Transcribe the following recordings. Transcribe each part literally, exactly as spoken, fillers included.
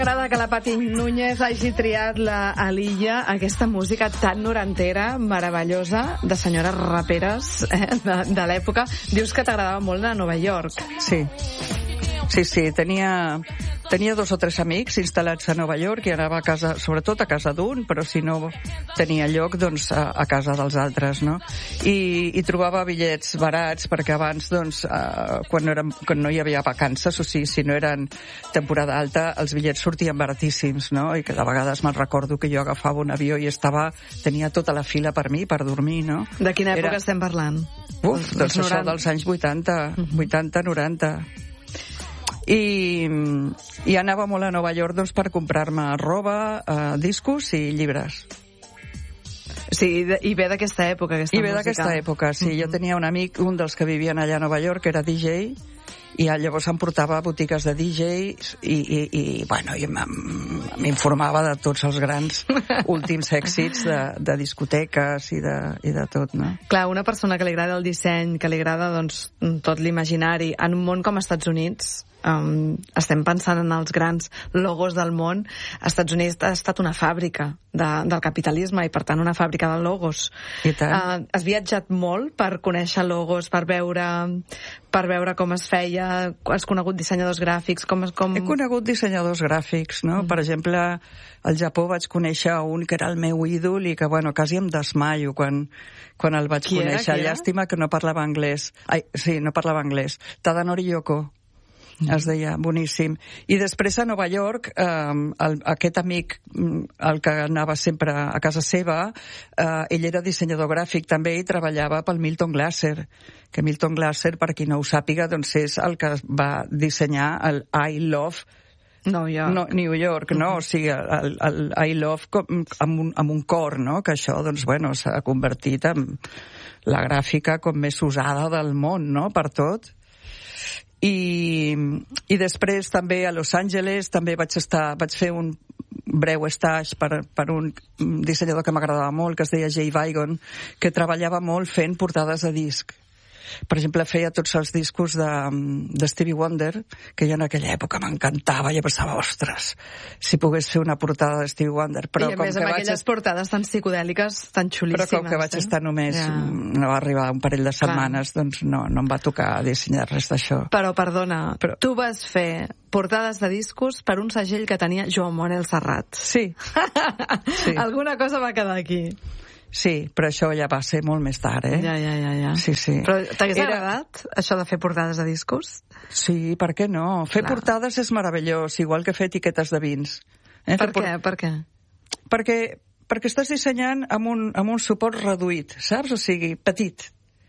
M'agrada que la Pati Núñez hagi triat la Alilla, aquesta música tan norantera, meravellosa, de senyores raperes eh, de, de l'època. Dius que t'agradava molt de Nova York. Sí, sí, sí, tenia... Tenia dos o tres amics instal·lats a Nova York i anava a casa, sobretot a casa d'un, però si no tenia lloc, doncs a, a casa dels altres, no? I, i trobava bitllets barats, perquè abans, doncs, eh, quan, no eren, quan no hi havia vacances, o sigui, si no eren temporada alta, els bitllets sortien baratíssims, no? I que de vegades me'n recordo que jo agafava un avió i estava, tenia tota la fila per mi, per dormir, no? De quina època Era... estem parlant? Uf, doncs això dels anys vuitanta, vuitanta, noranta. I, i anava molt a Nova York doncs, per comprar-me roba, eh, discos i llibres. Sí, i ve d'aquesta època, aquesta I ve música. d'aquesta època, sí. Mm-hmm. Jo tenia un amic, un dels que vivien allà a Nova York, que era D J, i llavors em portava a botigues de D Js i, i, i bueno, i m'informava de tots els grans últims èxits de, de discoteques i de, i de tot, no? Clar, una persona que li agrada el disseny, que li agrada doncs, tot l'imaginari, en un món com als Estats Units, um, estem pensant en els grans logos del món. Als Estats Units ha estat una fàbrica de, del capitalisme i, per tant, una fàbrica de logos. I tant. Uh, has viatjat molt per conèixer logos, per veure, per veure com es feia, has conegut dissenyadors gràfics, com... com... He conegut dissenyadors gràfics, no? Mm. Per exemple, al Japó vaig conèixer un que era el meu ídol i que, bueno, quasi em desmaio quan, quan el vaig Qui conèixer. Era? Llàstima que no parlava anglès. Ai, sí, no parlava anglès. Tadanori Yoko. Es deia, boníssim. I després a Nova York, eh, el, aquest amic, el que anava sempre a casa seva, eh, ell era dissenyador gràfic també i treballava pel Milton Glaser, que Milton Glaser, per qui no ho sàpiga, doncs és el que va dissenyar el I Love New York, no, New York, no? Uh-huh. O sigui, el, el I Love com, amb, un, amb un cor, no? Que això, doncs, bueno, s'ha convertit en la gràfica com més usada del món, no? Per tot. I, i després també a Los Angeles també vaig estar, vaig fer un breu stage per, per un dissenyador que m'agradava molt, que es deia Jay Vigon, que treballava molt fent portades de disc. Per exemple, feia tots els discos de, de Stevie Wonder, que jo en aquella època m'encantava, i jo pensava, ostres, si pogués fer una portada de Stevie Wonder. Però I a com més que amb vaig aquelles psicodèliques tan psicodèliques, tan xulíssimes. Però com que vaig eh? estar només, ja. no va arribar un parell de setmanes, Clar. doncs no, no em va tocar dissenyar res d'això. Però, perdona, Però... tu vas fer portades de discos per un segell que tenia Joan Manuel Serrat. Sí. sí. Alguna cosa va quedar aquí. Sí, però això ja va ser molt més tard, eh? Ja, ja, ja. ja. Sí, sí. Però t'hagués Era... agradat, això de fer portades de discos? Sí, per què no? Fer Clar. portades és meravellós, igual que fer etiquetes de vins. Eh? Per què? Per què? Perquè, perquè estàs dissenyant amb un, amb un suport reduït, saps? O sigui, petit.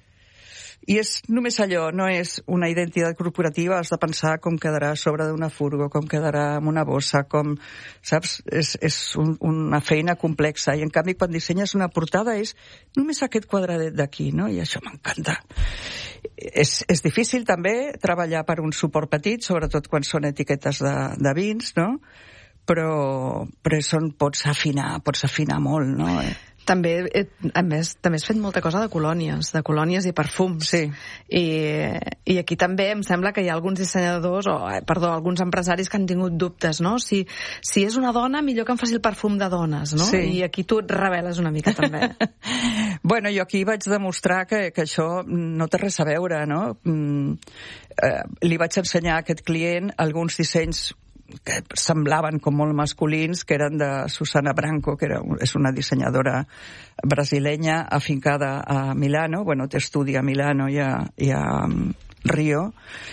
I és només allò, no és una identitat corporativa, has de pensar com quedarà a sobre d'una furgo, com quedarà amb una bossa, com, saps? És, és un, una feina complexa. I en canvi, quan dissenyes una portada és només aquest quadradet d'aquí, no? I això m'encanta. És, és difícil també treballar per un suport petit, sobretot quan són etiquetes de, de vins, no? Però, però són, pots afinar, pots afinar molt, no? També, a més, també has fet molta cosa de colònies, de colònies i perfums. Sí. I, i aquí també em sembla que hi ha alguns dissenyadors, o, perdó, alguns empresaris que han tingut dubtes, no? Si, si és una dona, millor que em faci el perfum de dones, no? Sí. I aquí tu et reveles una mica, també. Bueno, jo aquí vaig demostrar que, que això no té res a veure, no? Mm, eh, li vaig ensenyar a aquest client alguns dissenys que semblaven com molt masculins, que eren de Susana Branco, que era, és una dissenyadora brasilenya afincada a Milano, bueno, té estudi a Milano i a, i a um, Rio,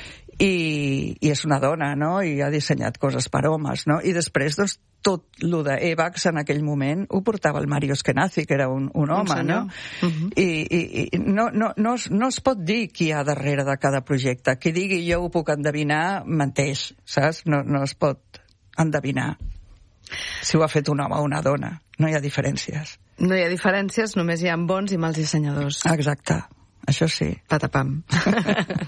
i, i és una dona, no?, i ha dissenyat coses per homes, no?, i després, doncs, tot lo d'Evax en aquell moment ho portava el Mario Eskenazi, que era un, un home, un no? Uh-huh. I, i, i no, no, no, es, no es pot dir qui hi ha darrere de cada projecte. Qui digui jo ho puc endevinar, menteix, saps? No, no es pot endevinar si ho ha fet un home o una dona. No hi ha diferències. No hi ha diferències, només hi ha bons i mals dissenyadors. Exacte, això sí. Patapam.